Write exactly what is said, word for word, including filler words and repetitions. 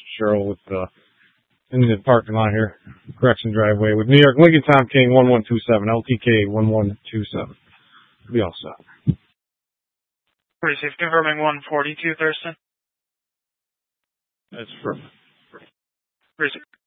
Cheryl with uh, in the parking lot here, correction driveway with New York Lincoln Tom King one one two seven L T K one one two seven. Be all set. Pretty safe. Confirming one forty-two Thurston. That's perfect. Pretty safe.